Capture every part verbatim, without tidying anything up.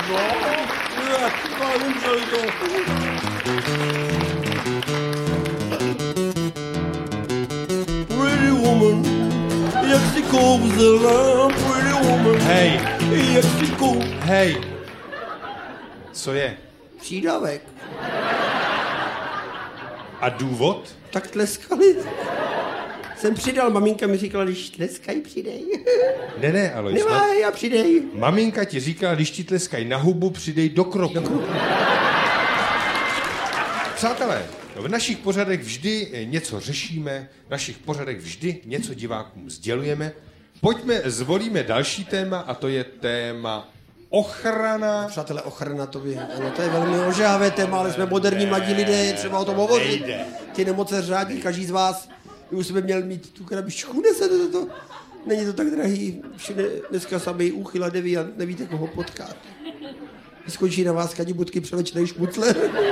No, já nemůžu to. Pretty woman, jak si kouzela, pretty woman. Hej. Jak si kou... Hej. Co je? Přídavek. A důvod? Tak tleskali. Jsem přidal, maminka mi říkala, když tleskají, přidej. Ne, ne, Alois. Nemá, já přidej. Maminka ti říkala, když ti tleskají na hubu, přidej do kroku. Do kroku. Přátelé, v našich pořadech vždy něco řešíme, v našich pořadech vždy něco divákům sdělujeme. Pojďme, zvolíme další téma a to je téma ochrana. Přátelé, ochrana, to, by, ano, to je velmi ožávé téma, ale jsme moderní mladí lidé, je třeba o tom hovořit. Ty nemoce řádí, každý z vás by už jsme měl mít tu krabičku, nese to, to, není to tak drahý, všude dneska samý úchyl a deviant, nevíte, koho potkat. Skončí na vás kadibutky převlečnej šmucler.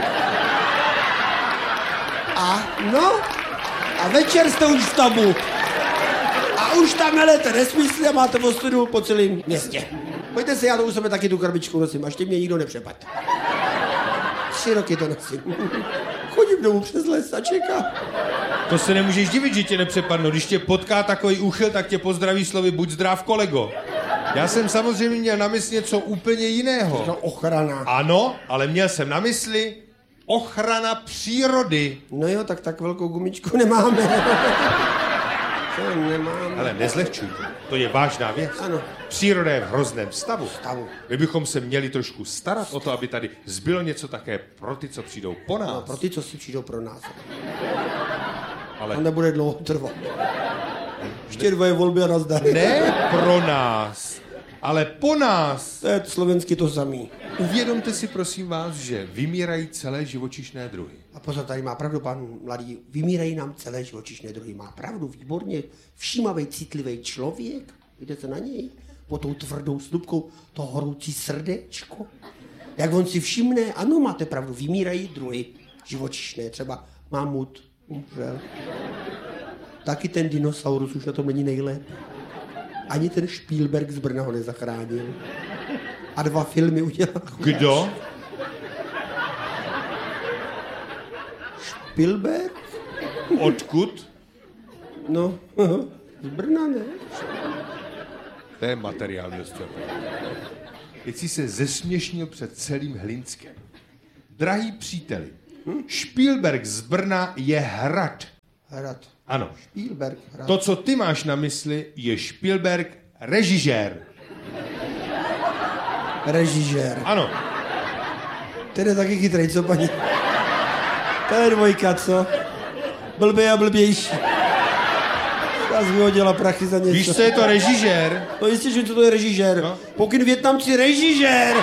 A no, a večer jste už v tabu. A už tam melete nesmysly a máte ostudu po celém městě. Pojďte si, já to u sebe taky tu krabičku nosím, až tě mě nikdo nepřepad. Tři roky to nosím. Chodím domů přes les a čekám. To se nemůžeš divit, že tě nepřepadnou. Když tě potká takový úchyl, tak tě pozdraví slovy buď zdrav, kolego. Já jsem samozřejmě měl na mysli něco úplně jiného. No, ochrana. Ano, ale měl jsem na mysli ochrana přírody. No jo, tak tak velkou gumičku nemáme. To nemáme. Ale nezlehčuj to. To je vážná věc. Ano. Příroda je v hrozném stavu. Stavu. My bychom se měli trošku starat o to, aby tady zbylo něco také pro ty, co přijdou po nás. No, pro ty, co si přijdou pro nás. Ale... To nebude dlouho trvat. Ještě dvoje volby a nazdar. Ne pro nás, ale po nás. To je slovensky to samý. Uvědomte si, prosím vás, že vymírají celé živočišné druhy. A pozor, tady má pravdu pan mladý. Vymírají nám celé živočišné druhy. Má pravdu, výborně. Všímavý, citlivý člověk. Vidíte na něj? Po tou tvrdou slupkou to horoucí srdéčko. Jak on si všimne, ano, máte pravdu, vymírají druhy živočišné. Třeba mamut, umřel. Taky ten dinosaurus už na tom není nejlépe. Ani ten Spielberg z Brna ho nezachránil. A dva filmy udělal. Kdo? Spielberg? Odkud? No, z Brna, ne? To je materiál, dostřel. Teď si se zesměšnil před celým Hlinskem. Drahý příteli, hm? Spielberg z Brna je hrad. Hrad. Ano. Spielberg, hrad. To, co ty máš na mysli, je Spielberg režisér. Režisér. Ano. Ten je taky chytrý, co paní? To je dvojka, co? Blbej a blbější. Já jsem vyhodila prachy za něco. Víš, co je to režisér? No jistě, že co to je režisér. No? Pokyn Vietnamci režisér.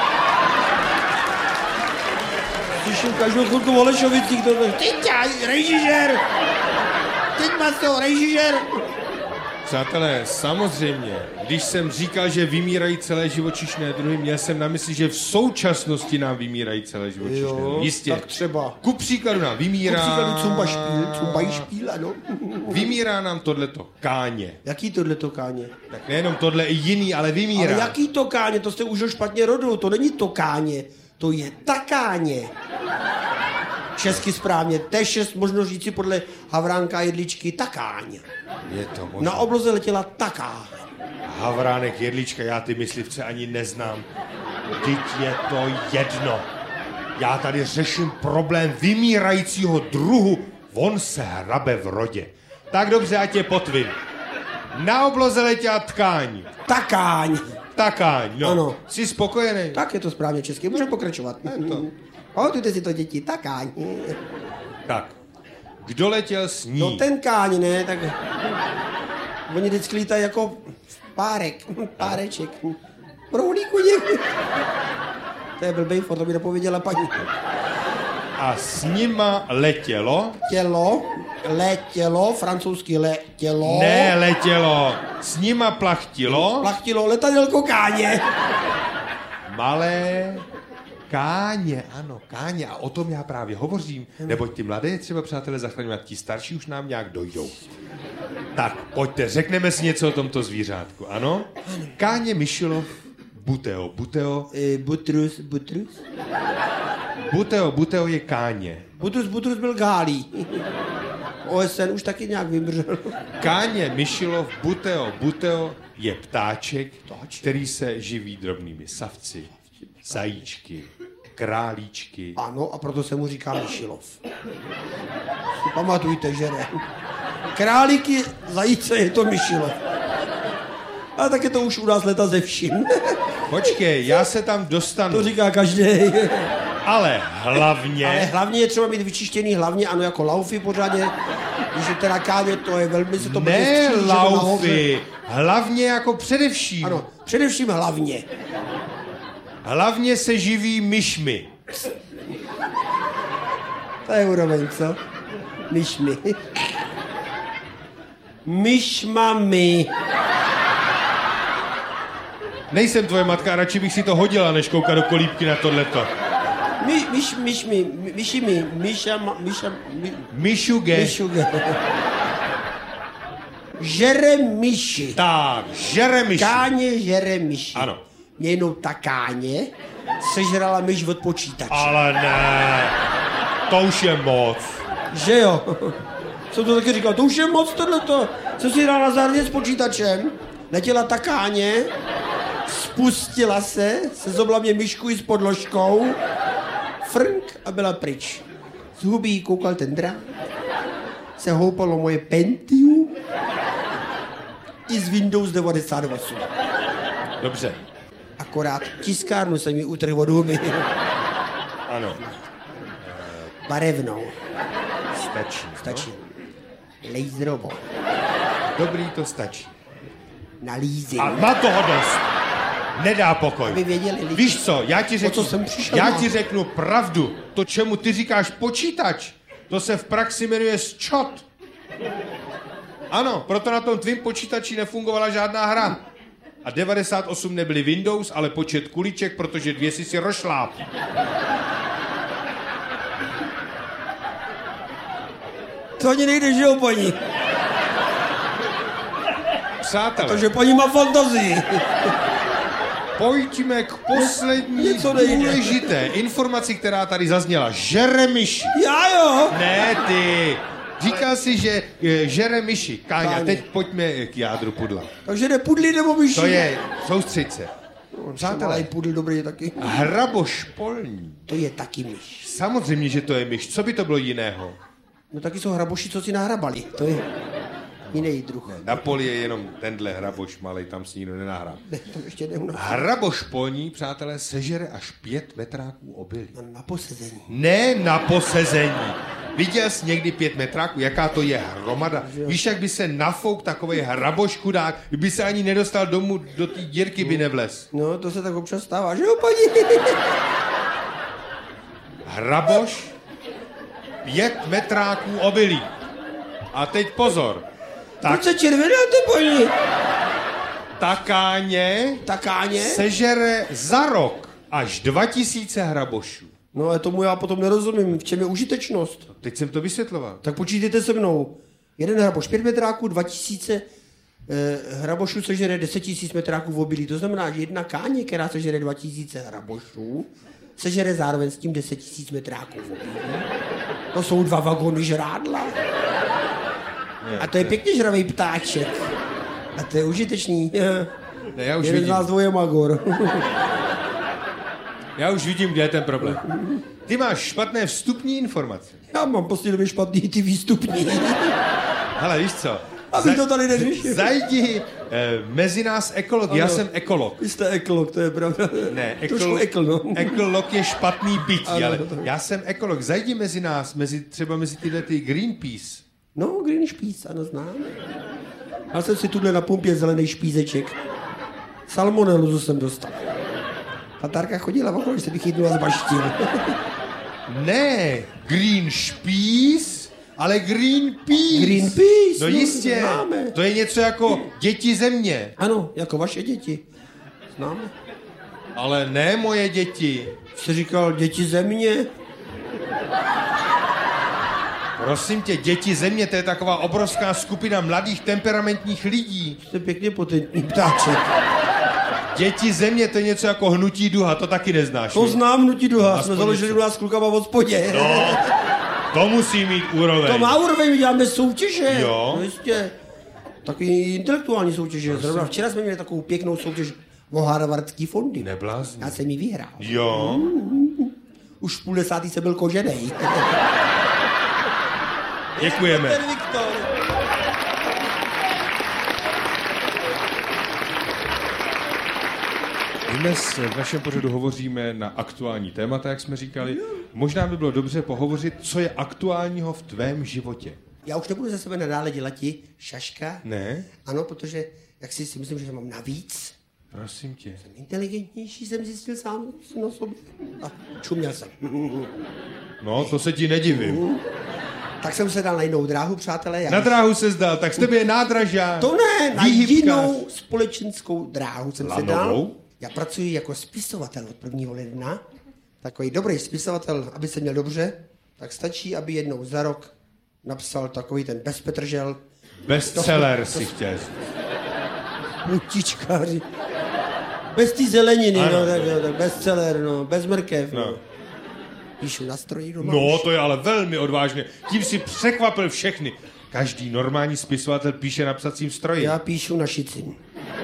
Slyším každou chvilku v Olešovicích, to je teď režisér. Teď máš toho režisér. Přátelé, samozřejmě, když jsem říkal, že vymírají celé živočišné druhy, měl jsem na mysli, že v současnosti nám vymírají celé živočišné druhy. Jistě. Tak třeba. Ku příkladu nám vymírá... Ku příkladu cumba špíl, cumba špíl, ano. Vymírá nám tohleto káně. Jaký tohleto káně? Tak nejenom tohle, i jiný, ale vymírá. Ale jaký to káně? To jste už špatně rodil, to není to káně, to je takáně. Česky správně, T šest možno říci podle Havránka a Jedličky takáň. Je to možné. Na obloze letěla takáň. Havránek, Jedlička, já ty myslivce ani neznám. Vždyť je to jedno. Já tady řeším problém vymírajícího druhu. On se hrabe v rodě. Tak dobře, ať je potvin. Na obloze letěla tkáň. Takáň. Takáň, no. Ano. Jsi spokojený? Tak je to správně česky, můžeme pokračovat. To. Pamatujte si to, děti, takáň. Tak, kdo letěl s ní? No ten káň, ne, tak... Oni vždycky lítají jako párek, páreček. Prohlíku někdy. To je blbej, to by nepověděla paní. A s nima letělo? Tělo, letělo, francouzsky letělo. Ne, letělo. S nima plachtilo? Plachtilo letadelko káně. Malé káně, ano, káně. A o tom já právě hovořím. Neboť ty mladé třeba, přátelé, zachraňovat, ti starší už nám nějak dojdou. Tak, pojďte, řekneme si něco o tomto zvířátku, ano? Káně Mišilov buteo. Buteo, E, butrus, butrus? buteo, buteo je káně. Butrus, butrus byl Gálí. O S N už taky nějak vymřel. Káně Myšilov, buteo, buteo je ptáček, který se živí drobnými savci, zajíčky, králíčky. Ano, a proto se mu říká Myšilov. Si pamatujte, že ne. Králíky, zajíce je to Myšilov. A tak je to už u nás leta ze vším. Počkej, já se tam dostanu. To říká každý. Ale hlavně... Ale hlavně je třeba mít vyčištěný hlavně, ano, jako laufy pořádně. Když je teda káně, to je velmi se to bude Ne střílet laufy, hlavně jako především. Ano, především hlavně. Hlavně se živí myšmi. To je úroveň, co? Myšmi. Myšmami. Nejsem tvoje matka, radši bych si to hodila, než koukat do kolíbky na tohleto. My, myš, myšmi, myšimi, myša, myša, my, Myšuge. myšuge. Žere myši. Tak, žere myši. Káně žere myši. Ano. Mě jenom ta káně sežrala myš od počítače. Ale ne, to už je moc. Že jo? Jsem to taky říkal, to už je moc tohleto. Co si hrál na zahradě s počítačem, letěla ta káně, spustila se, sezobla mě myšku i s podložkou, frnk a byla pryč. Z huby jí koukal ten drát, se houpalo moje Pentium i z Windows devadesát osm. Dobře, Akorát tiskárnu jsem jí utrhl od huby. ano, Barevnou. stačí. Stačí. Laserovou. Dobrý, to stačí. Na leasing. A má toho dost. Nedá pokoj. Aby věděli lidi. Víš co, já ti řeknu, co jsem přišel já na- ti řeknu pravdu. To, čemu ty říkáš počítač, to se v praxi jmenuje sčot. Ano, proto na tom tvým počítači nefungovala žádná hra. A devadesát osm nebyly Windows, ale počet kuliček, protože dvě si si rošláp. To ani nejde, že jo, paní? Přátelé, Protože paní má fantazii. pojďme k poslední Něco nejde. důležité informaci, která tady zazněla. Žere myši. Já jo. Ne ty. Říkal si, že e, žere myši. Káňa, Káňa. teď pojďme k jádru pudla. Takže jde pudly nebo myši? To je, soustřeď se. Přátelé. Přátelé, Pudl dobrý taky. hraboš polní. To je taky myš. Samozřejmě, že to je myš. Co by to bylo jiného? No taky jsou hraboši, co si nahrabali. To je jiný druh. Na poli je jenom tenhle hraboš malej, tam si nikdo nenahrá. Ne, to ještě neumím. Hraboš polní, přátelé, sežere až pět metráků obilí. Na posezení. Ne na posezení. Viděl jsi někdy pět metráků? Jaká to je hromada? Víš, jak by se nafouk takovej hraboš chudák, kdyby se ani nedostal domů, do té dírky by nevlez. No, to se tak občas stává, že jo, paní? Hraboš, pět metráků obilí. A teď pozor. Tak Proč se červenáte, paní? ta káně Takáně? sežere za rok až dva tisíce hrabošů. No, ale tomu já potom nerozumím. V čem je užitečnost? Teď jsem to vysvětloval. Tak počítejte se mnou. Jeden hraboš pět metráků, dva tisíce eh, hrabošů sežere deset tisíc metráků v obilí. To znamená, že jedna káně, která sežere dva tisíce hrabošů, sežere zároveň s tím deset tisíc metráků v obilí. To jsou dva vagony žrádla. A to je pěkně žravej ptáček. A to je užitečný. Ne, já už Jeden z vidím. nás dvoje magor. Já už vidím, kde je ten problém. Ty máš špatné vstupní informace. Já mám prostě době špatný ty výstupní. Hele, víš co? Aby to tady neřešil. Zajdi eh, mezi nás ekolog. Já Ano. jsem ekolog. Vy jste ekolog, to je pravda. Ne, Trošku ekolo- ekl, no. ekolog je špatný bytí, Ano, ale to- já jsem ekolog. Zajdi mezi nás, mezi, třeba mezi tyhle ty Greenpeace. No, Green špíc, ano, znám. Já jsem si tuhle na pumpě zelený špízeček. Salmonellu jsem dostal. Tatárka chodila okolo, že se bych chytnula z baštin. Ne, Green Peace, ale Greenpeace. Greenpeace, No no, jistě, známe. to je něco jako děti země. Ano, jako vaše děti. Známe. Ale ne moje děti. Jsi říkal děti země? Prosím tě, děti země, to je taková obrovská skupina mladých temperamentních lidí. Jste pěkně potentní ptáček. Děti země, to je něco jako hnutí duha, to taky neznáš. To znám hnutí duha, Aspoň jsme založili něco. u nás s klukama v hospodě. No, to musí mít úroveň. To má úroveň, my děláme soutěže. Jo. No jistě. Takový intelektuální soutěže. Zrovna včera jsme měli takovou pěknou soutěž o harvardský fondy. Neblázni. Já jsem ji vyhrál. Jo. Už v půl desátý jsem byl koženej. Děkujeme. Ten Viktor. Dnes v našem pořadu hovoříme na aktuální témata, jak jsme říkali. Možná by bylo dobře pohovořit, co je aktuálního v tvém životě. Já už nebudu ze sebe nadále dělat ti šaška. Ne? Ano, protože jak si, si myslím, že mám navíc. Prosím tě. Inteligentnější jsem zjistil sám na sobě. A čuměl jsem. No, to se ti nedivím. Tak jsem se dal na jinou dráhu, přátelé. Já Na už- dráhu se zdal, tak z tebe je nádražák. To ne, na výhybkář. jinou společenskou dráhu jsem se dal. Lanovou? Já pracuji jako spisovatel od prvního ledna. Takový dobrý spisovatel, aby se měl dobře, tak stačí, aby jednou za rok napsal takový ten bezpetržel. Bestseller si chtěl. Putičkáři. Bez té zeleniny, Ano. no, tak, no, tak bestseller, no, bez mrkev, no. No. Píšu na stroji doma. No, už. to je ale velmi odvážné. Tím si překvapil všechny. Každý normální spisovatel píše na psacím stroji. Já píšu na šicím.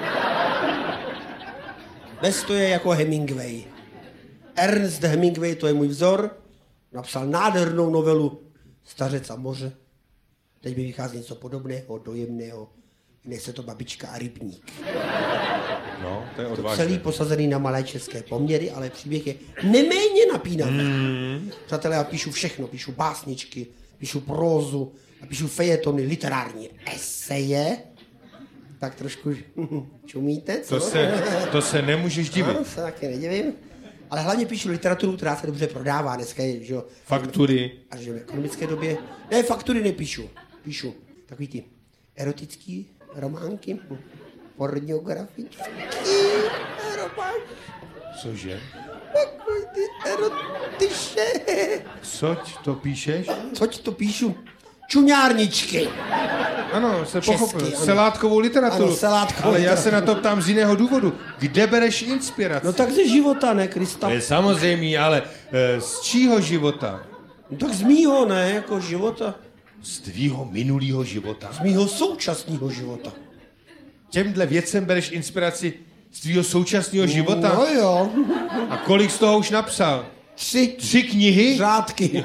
Bez to je jako Hemingway. Ernest Hemingway, to je můj vzor, napsal nádhernou novelu Stařec a moře. Teď mi vychází něco podobného, dojemného. Jmenuje se to Babička a rybník. No, to je To odvážné. celý posazený na malé české poměry, ale příběh je neméně napínavý. Mm. Přátelé, já píšu všechno. Píšu básničky, píšu prózu, a píšu fejetony, literární eseje. Tak trošku čumíte, co? To se, to se nemůžeš divit. No, se taky nedivím. Ale hlavně píšu literaturu, která se dobře prodává dneska, je, že jo. Faktury. Až v ekonomické době. Ne, faktury nepíšu. Píšu takový ty erotický románky, pornografický románky, Cože? takový ty erotiše. Coť to píšeš? Což to píšu? Čuňárničky. Ano, se Česky, pochopil. ano. Selátkovou literaturu. Ano, selátkovou Ale já literaturu. se na to ptám z jiného důvodu. Kde bereš inspiraci? No tak ze života, ne, Krista? To je samozřejmě, ale e, z čího života? No tak z mýho, ne, jako života. Z tvýho minulého života. Z mýho současného života. Těmhle věcem bereš inspiraci z tvýho současného života? No jo. A kolik z toho už napsal? Tři Tři knihy? řádky.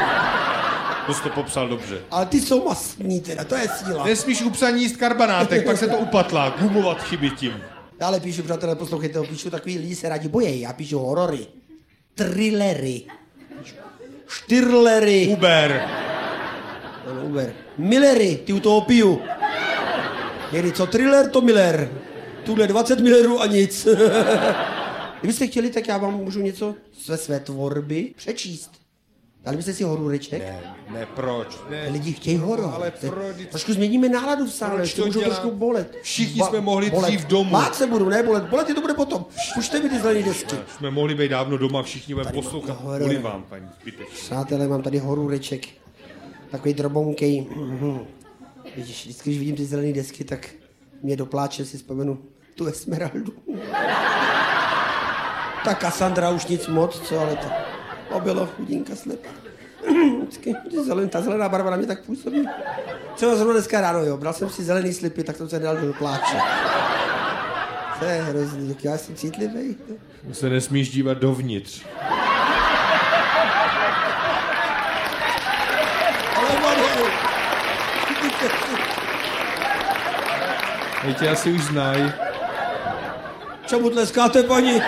To jsi to popsal dobře. Ale ty jsou mastní teda, to je síla. Nesmíš u psaní jíst karbanátek, pak se to upatlá. Gumovat chyby tím. Dále píšu, přátelé, poslouchejte, píšu takový lidi se rádi bojejí. Já píšu horory, thrillery, štyrlery, Uber. ano, Uber, Millery, ty u toho piju. Někdy co thriller, to Miller. Tuhle dvacet millerů a nic. Kdybyste chtěli, tak já vám můžu něco ze své tvorby přečíst. Dali byste si horůreček? Ne, ne, proč? Ne. Lidi chtějí horor. ale proč? Trošku změníme náladu v sále, Proč ještě to můžou dělám? trošku bolet. Všichni jsme mohli bolet. dřív domů. Bát se budu, ne bolet. Bolet je to bude potom. Pušte mi ty zelený desky. Jsme mohli být dávno doma, všichni budeme Tady poslouchat mám horor. kvůli vám, paní zbytečně. Přátelé, mám tady horůreček. Takový drobonkej. Mhm. Vidíš, vždycky, když vidím ty zelené desky, tak mě dopláče, si vzpomenu tu Esmeraldu. Ta Cassandra už nic moc, co, ale to, to bylo chudinka slepá. Vždycky, ty zelen, ta zelená barva na mě tak působí. Třeba zrovna dneska ráno, jo, bral jsem si zelený slipy, tak jsem se dal do pláče. To je hrozný, tak já jsem citlivý. Se nesmíš dívat dovnitř. Ale Mario, Teď tě asi už znají. čemu tleskáte, paní?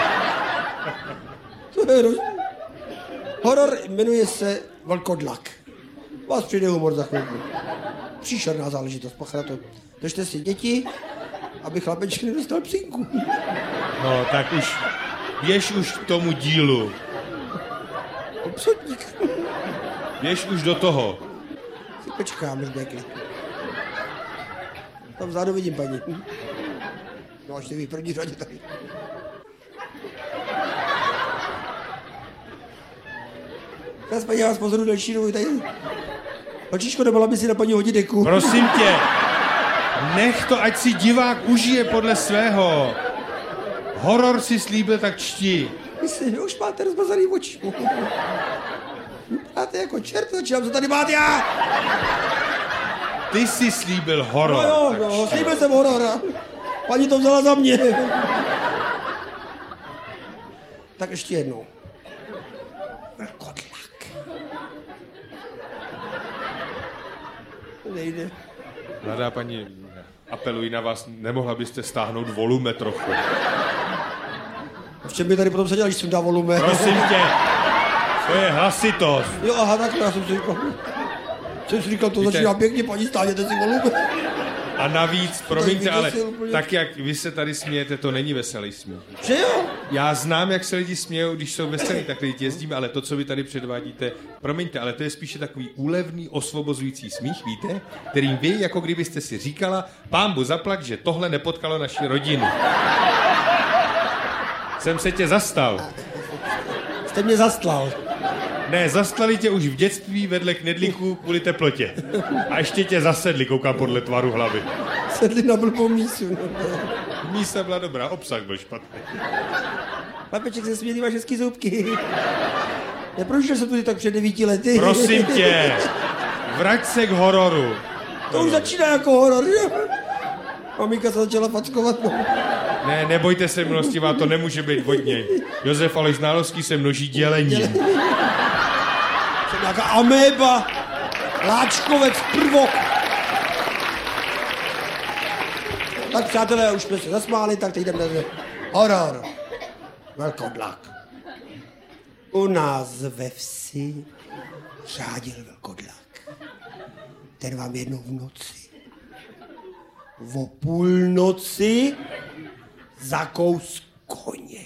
To je hrozný. Horor jmenuje se Vlkodlak. Vás přijde humor za chvilku. Příšerná záležitost, pacha na to. Držte si děti, aby chlapeček nedostal psínku. No, tak už, běž už k tomu dílu. Obsudník. Běž už do toho. Si počkám, než bude klid. Tam vzadu vidím, paní. No, až vy první řadě tady. Teraz, paní, já vás pozoruju další dobu tady. Očičko, nemohla by si na paní hodit deku. Prosím tě, nech to, ať si divák užije podle svého. Horor si slíbil, tak čti. Myslím, že už máte rozmazaný oči. Máte jako čert, začínám, co tady máte já? Ty jsi slíbil horor. No jo, no, slíbil jsem horor. Paní to vzala za mě. Tak ještě jednou. Vlkodlak. Nejde. Mladá paní, apeluji na vás, nemohla byste stáhnout volume trochu. V čem by tady potom seděl, když jsem dal volume? Prosím tě, to je hlasitost. Jo, aha, tak já jsem si říkal. Jsem si říkal, to Víte, začíná pěkně, paní, stáhněte si volume. A navíc, promiňte, ale úplně. Tak, jak vy se tady smějete, to není veselý směch. Že jo? Já znám, jak se lidi smějou, když jsou veselí, tak lidi jezdíme, ale to, co vy tady předvádíte, promiňte, ale to je spíše takový úlevný, osvobozující smích, víte? Kterým vy, jako kdybyste si říkala, pánbu zaplať, že tohle nepotkalo naši rodinu. Jsem se tě zastal. Jste mě zastlal. Ne, zastlali tě už v dětství vedle knedlíků kvůli teplotě. A ještě tě zasedli, koukám podle tvaru hlavy. Sedli na blbou mísu. No. Mísa byla dobrá, obsah byl špatný. Papeček se smělý vaše hezký zubky. Neprošel jsem tudy tak před devíti lety. Prosím tě, vrať se k hororu. To už začíná jako horor, že? Maminka se začala fackovat. No. Ne, nebojte se, milostivá, to nemůže být od něj. Josef Aleš Nálovský se množí dělením. Jsem nějaká améba, láčkovec, prvok. Tak přátelé, už jsme se zasmáli, tak teď jdeme na horor. Velkodlak. U nás ve vsi řádil velkodlak. Ten vám jednou v noci, o půlnoci, zakous koně.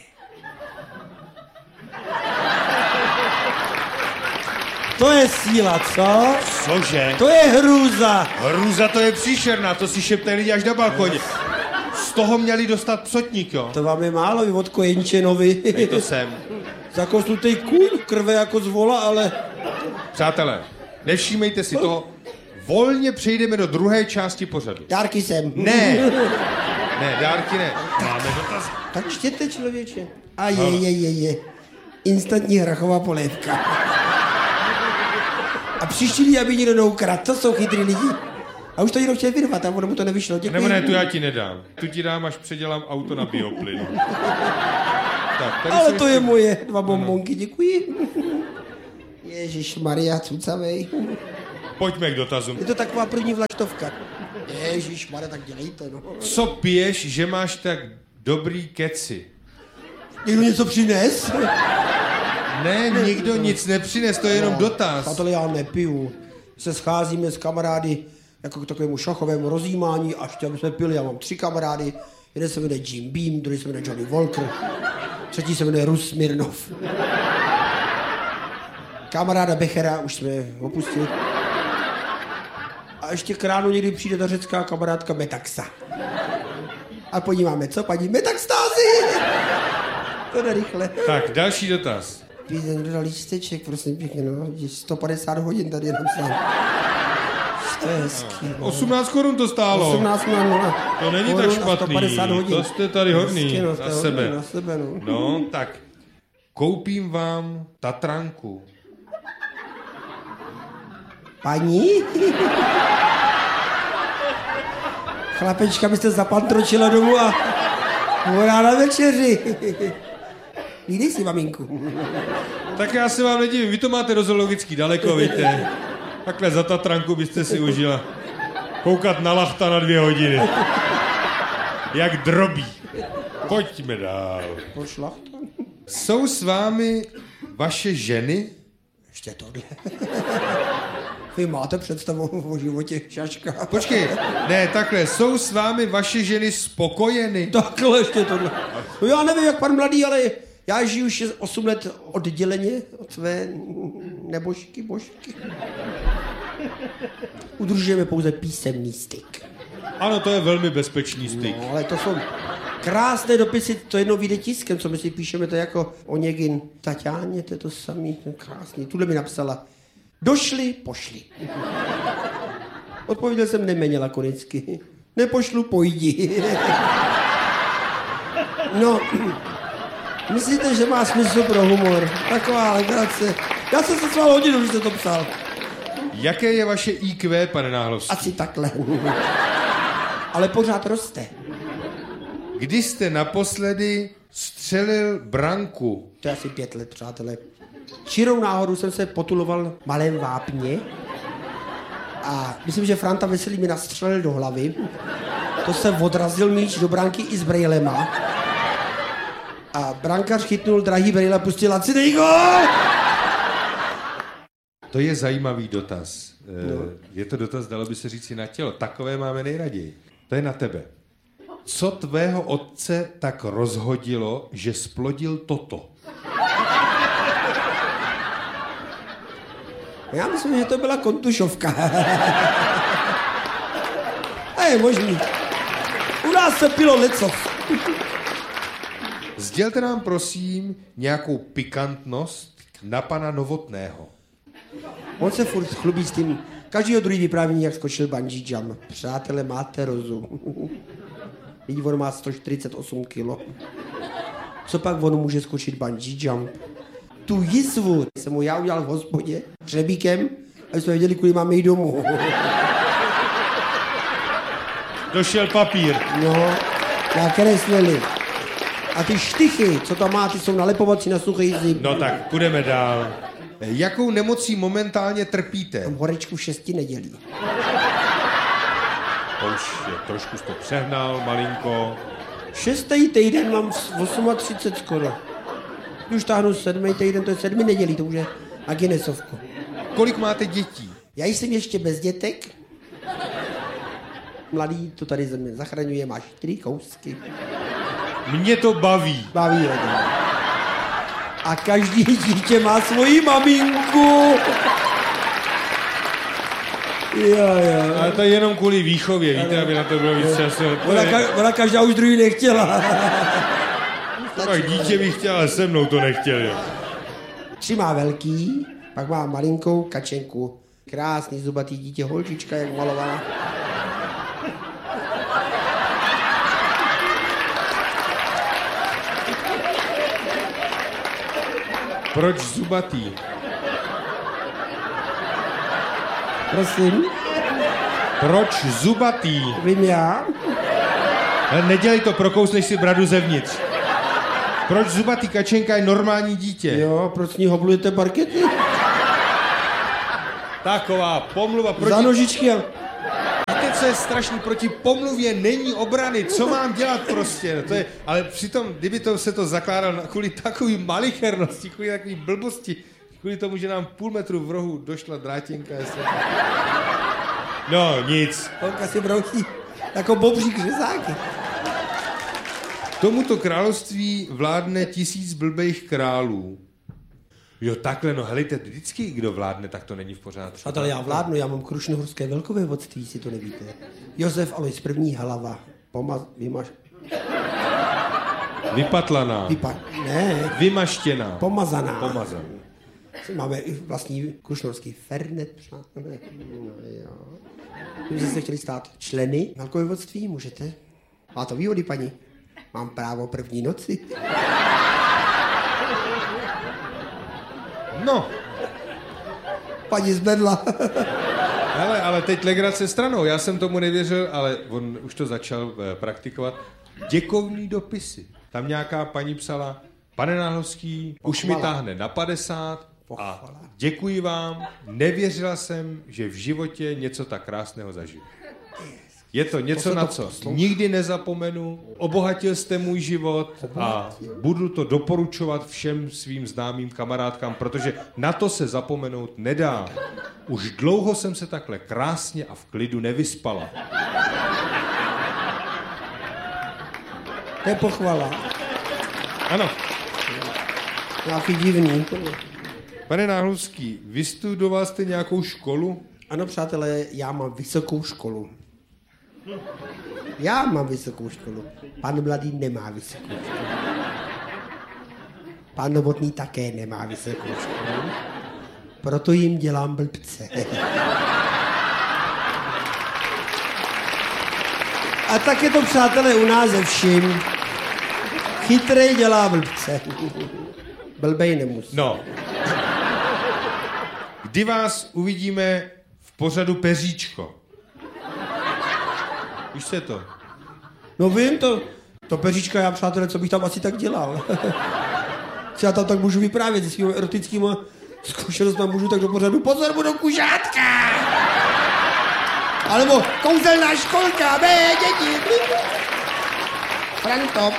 To je síla, co? Cože? To je hrůza. Hrůza to je příšerná, to si šeptají lidi až na balkoně. Z toho měli dostat psotník, jo? To vám je málo, vy od kojenčenovi. Dej to sem. Zakousnutej kůň, krve jako z vola, ale... Přátelé, nevšímejte si toho. Volně přejdeme do druhé části pořadu. Dárky sem. Ne, ne, dárky ne. Máme dotaz. Tak čtěte, člověče. A je, je, je, je. Instantní hrachová polévka. A přišli, aby někdo neukradl. To jsou chytrý lidi. A už to někdo chtěl vyrvat, a ono mu to nevyšlo. Děkuji. Nebo ne, tu já ti nedám. Tu ti dám, až předělám auto na bioplyn. Tak, tady Ale jsou to ještě- je moje. Dva bonbonky, děkuji. Ježišmarja, cucavej. Pojďme k dotazům. Je to taková první vlaštovka. Ježišmarja, tak dělejte, no. Co piješ, že máš tak dobrý keci? Někdo něco přines? Ne, nikdo nic nepřines, to je jenom dotaz. Přátelé, já nepiju. Se scházíme s kamarády jako k takovému šachovému rozjímání, až tam jsme pili. Já mám tři kamarády. Jeden se jmenuje Jim Beam, druhý se jmenuje Johnny Walker, třetí se jmenuje Rus Smirnov. Kamaráda Bechera už jsme opustili. A ještě k ránu někdy přijde ta řecká kamarádka Metaxa. A podíváme, co paní Metaxtázy? To jde rychle. Tak, další dotaz. Víte, kdo dal lísteček, prosím pěkně, no. sto padesát hodin tady jenom sám. To je hezký, no. osmnáct korun to stálo. osmnáct nula. To není tak špatný. To jste tady hodný Hezky, no, na to je sebe. hodný na sebe, no. No, tak koupím vám Tatranku. Paní? Chlapečka byste zapantročila domů a morá na večeři. Lídej si, maminku. Tak já se vám nedivím, vy to máte do zoologický daleko, víte. Takhle za Tatranku byste si užila koukat na lachta na dvě hodiny. Jak drobí. Pojďme dál. Pošla. Jsou s vámi vaše ženy? Ještě tohle. Vy máte představu o životě šaška. Počkej, ne, takhle, jsou s vámi vaše ženy spokojeny? Takhle ještě tohle. No já nevím, jak pan mladý, ale já žiju už osm let odděleně od své nebožky, božky. Udržujeme pouze písemný styk. Ano, to je velmi bezpečný styk. No, ale to jsou krásné dopisy, to jednou vyjde tiskem, co my si píšeme, to je jako Oněgin Taťáně, to je to samý, to je krásný. Tuhle mi napsala, došli, pošli. Odpověděl jsem neméně lakonicky. Nepošlu, pojdi. No, myslíte, že má smysl pro humor? Taková legrace. Já jsem se svál hodinu, když jste to psal. Jaké je vaše í kvé, pane Náhlovský? Asi takhle. Ale pořád roste. Kdy jste naposledy střelil branku? To je asi pět let, přátelé. Čirou náhodou jsem se potuloval v Malém Vápně a myslím, že Franta Veselý mi nastřelil do hlavy. To se odrazil míč do branky i s brejlema. A brankař chytnul drahý brejle a pustil lacinej gól! To je zajímavý dotaz. No. Je to dotaz, dalo by se říct, na tělo. Takové máme nejraději. To je na tebe. Co tvého otce tak rozhodilo, že splodil toto? Já myslím, že to byla kontušovka. A je možný. U nás se pilo lecos. Sdělte nám, prosím, nějakou pikantnost na pana Novotného. On se furt chlubí s tím. Každýho druhý vyprávění, jak skočil bungee jump. Přátelé, máte rozum. Vidí, on má sto čtyřicet osm kilo. Co pak on může skočit bungee jump? Tu jizvu jsem mu já udělal v hospodě hřebíkem, aby jsme věděli, kudy máme jít domů. Došel papír. No, já kreslili. A ty štychy, co tam má, ty jsou nalepovací na suchý zim. No tak, půjdeme dál. Jakou nemocí momentálně trpíte? Mám horečku v šesti nedělí. To už je, trošku jsi to přehnal, malinko. Šestý týden mám v třicet osm skoro. Už táhnu sedmý týden, to je sedmi nedělí, to už je na Guinnessovku. Kolik máte dětí? Já jsem ještě bez dětek. Mladý to tady ze mě zachraňuje, má čtyři kousky. Mě to baví. Baví hodně. A každý dítě má svoji maminku. Jo, jo. Ale to je jenom kvůli výchově, víte, aby na to bylo víc času. Ona, ka- ona každá už druhý nechtěla. Tak dítě bych chtěl, ale se mnou to nechtěl. Jo. Tři má velký, pak má malinkou kačenku. Krásný zubatý dítě, holčička, jak malovaná. Proč zubatý? Prosím, Proč zubatý? vím já. Ale nedělej to, prokousneš si bradu zevnitř. Proč zubatý? Kačenka je normální dítě. Jo, proč s ní hoblujete parkety? Taková pomluva proti... Za nožičky a... Víte, co je strašný? Proti pomluvě není obrany. Co mám dělat prostě? No to je, ale přitom, kdyby to se to zakládal na, kvůli takový malichernosti, kvůli takový blbosti, kvůli tomu, že nám půl metru v rohu došla drátěnka. Jestli... No, nic. Holka si brousí jako bobřík řezáky. Tomuto království vládne tisíc blbejch králů. Jo, takhle, no helejte, vždycky kdo vládne, tak to není v pořádku. A tady já vládnu, já mám krušnohorské velkovévodství, si to nevíte. Josef Alois první hlava. Pomaz... Vymaž... Vypatlaná. Vypa... Ne, Vymaštěná. pomazaná. Pomazaná. Máme i vlastní krušnohorský fernet, přátelé. No, jo. Kdybyste se chtěli stát členy velkovévodství, můžete. Má to výhody, paní. Mám právo první noci. No, Paní zbedla. hele, ale teď legrace stranou. Já jsem tomu nevěřil, ale on už to začal eh, praktikovat. Děkovný dopisy. Tam nějaká paní psala, pane Náhlovský, už mi táhne na padesát a děkuji vám, nevěřila jsem, že v životě něco tak krásného zažiju. Je to něco, na co nikdy nezapomenu, obohatil jste můj život a budu to doporučovat všem svým známým kamarádkám, protože na to se zapomenout nedá. Už dlouho jsem se takhle krásně a v klidu nevyspala. To je pochvala. Ano, Nějaký divný. pane Náhlovský, vystudoval jste nějakou školu? Ano, přátelé, já mám vysokou školu. Já mám vysokou školu. Pan Mladý nemá vysokou školu. Pan Novotný také nemá vysokou školu. Proto jim dělám blbce. A tak je to, přátelé, u nás ze vším. Chytrej dělá blbce. Blbej nemusí. No. Kdy vás uvidíme v pořadu Peříčko? Víš se to? No vím, to, to Peříčka, já přátelé, co bych tam asi tak dělal. Co já tam tak můžu vyprávět se svými erotickými zkušenostmi, můžu tak do pořadu pozor, budou kužátka! Alebo kouzelná školka, bé, děti! Franto!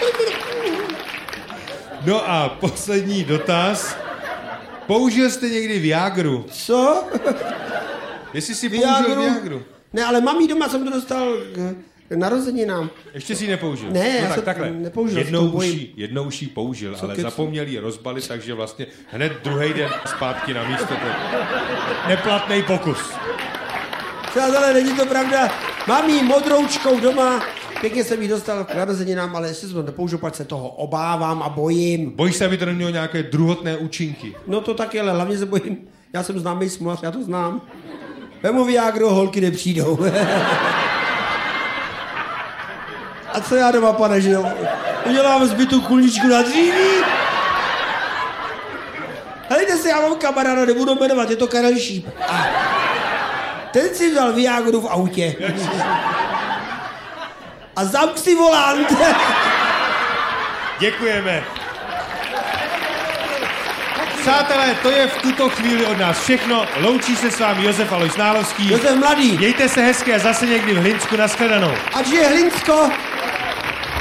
No a poslední dotaz. Použil jste někdy Viagru? Co? Jestli si použil Viagru? Ne, ale mami doma jsem to dostal k narozeninám. Ještě si ji nepoužil? Ne, no já tak jsem takhle. nepoužil. Jednou už, ji, jednou už ji použil, Co ale kec? zapomněl ji rozbalit, takže vlastně hned druhý den zpátky na místo. Neplatný pokus. Přátelé, není to pravda. Mám jí modroučkou doma, pěkně jsem jí dostal k narozeninám, ale ještě jsem to nepoužil, pak se toho obávám a bojím. Bojíš se, aby to nemělo nějaké druhotné účinky? No to taky, ale hlavně se bojím. Já jsem známý smulař, já to znám. Vemu Viagru, holky nepřijdou. A co já doma, pane, že jo? Udělám zbytou kulničku na dříví. Helejte se, já mám kamaráda, nebudu jmenovat, je to Karel Šíp. A ten si vzal Viagru v autě. A zamk si volant. Děkujeme. Přátelé, to je v tuto chvíli od nás všechno. Loučí se s vámi Josef Alois Nálovský. Josef Mladý. Mějte se hezky a zase někdy v Hlinsku. Nashledanou. Ať je Hlinsko.